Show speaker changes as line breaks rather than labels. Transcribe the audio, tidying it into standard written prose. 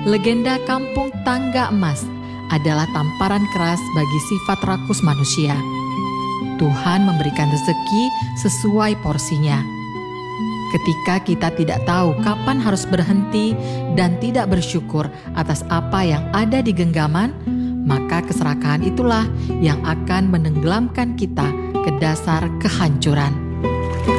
Legenda kampung tangga emas adalah tamparan keras bagi sifat rakus manusia. Tuhan memberikan rezeki sesuai porsinya. Ketika kita tidak tahu kapan harus berhenti dan tidak bersyukur atas apa yang ada di genggaman, maka keserakahan itulah yang akan menenggelamkan kita ke dasar kehancuran.